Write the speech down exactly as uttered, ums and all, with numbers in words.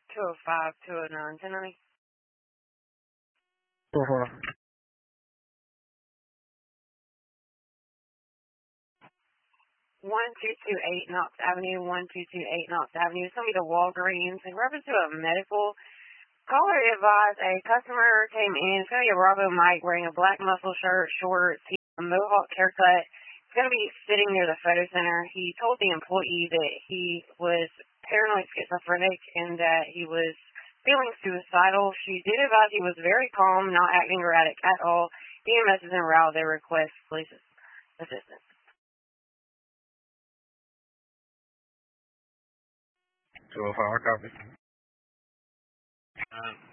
two oh five, two oh nine, ten ninety. Uh-huh. one two two eight Knox Avenue, one two two eight Knox Avenue. It's going to be the Walgreens. In reference to a medical, caller advised a customer came in, it's going to be a Bravo Mike wearing a black muscle shirt, shorts, a mohawk haircut. He's going to be sitting near the photo center. He told the employee that he was paranoid schizophrenic and that he was feeling suicidal. She did advise he was very calm, not acting erratic at all. E M S is en route. They request police assistance. two oh five, copy. Um,